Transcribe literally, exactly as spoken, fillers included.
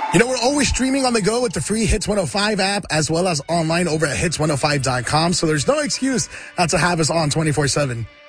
You know, we're always streaming on the go with the free Hits one oh five app, as well as online over at hits one oh five dot com. So there's no excuse not to have us on twenty-four seven.